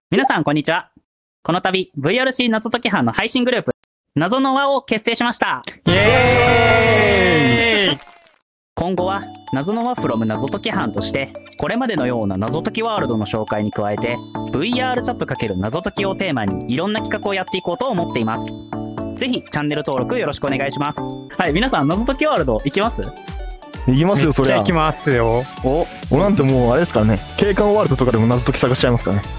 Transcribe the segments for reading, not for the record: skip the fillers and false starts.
皆さんこんにちは。この度 VRC 謎解き班の配信グループ謎の輪を結成しました。 イエーイ。 今後は謎の輪 from 謎解き班としてこれまでのような謎解きワールドの紹介に加えて VR チャット×謎解きをテーマにいろんな企画をやっていこうと思っています。ぜひチャンネル登録よろしくお願いします。はい、皆さん謎解きワールド行きます？ 行きますよ、そりゃ。 行きますよ。 俺なんてもうあれですからね、景観ワールドとかでも謎解き探しちゃいますからね。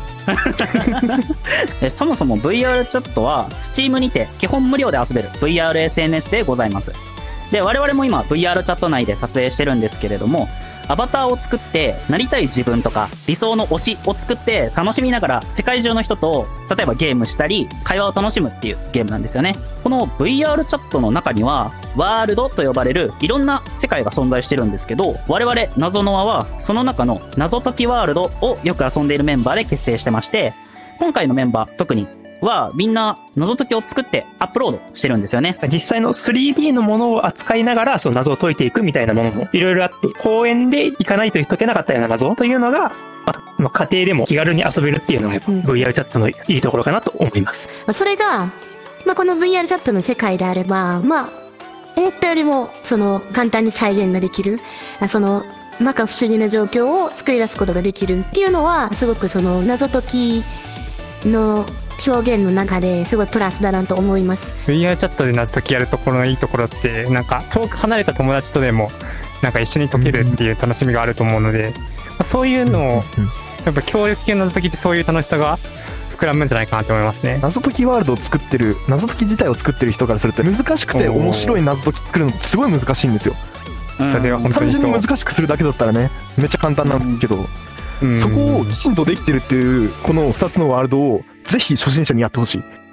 そもそも VR チャットは Steam にて基本無料で遊べる VRSNS でございます。で、我々も今 VR チャット内で撮影してるんですけれども、アバターを作ってなりたい自分とか理想の推しを作って楽しみながら世界中の人と例えばゲームしたり会話を楽しむっていうゲームなんですよね。この VR チャットの中にはワールドと呼ばれるいろんな世界が存在してるんですけど、我々謎の輪はその中の謎解きワールドをよく遊んでいるメンバーで結成してまして、今回のメンバー特にはみんな謎解きを作ってアップロードしてるんですよね。 実際の 3D のものを扱いながらその謎を解いていくみたいなものもいろいろあって、公園で行かないと解けなかったような謎というのが、家庭でも気軽に遊べるっていうのがやっぱ VR チャットのいいところかなと思います。 それが、この VR チャットの世界であれば、思ったよりも簡単に再現ができる、摩訶不思議な状況を作り出すことができるっていうのは、すごく謎解きの表現の中ですごいプラスだなと思います。 VR チャットで謎解きやるところのいいところって、なんか遠く離れた友達とでもなんか一緒に解けるっていう楽しみがあると思うので、そういうのをやっぱ協力系の謎解きってそういう楽しさが膨らむんじゃないかなと思いますね。 謎解きワールドを作ってる、謎解き自体を作ってる人からすると難しくて面白い謎解き作るのってすごい難しいんですよ。 それは本当単にそう。 純に難しくするだけだったらね、めっちゃ簡単なんですけど、そこをきちんとできてるっていうこの2つのワールドをぜひ初心者にやってほしい。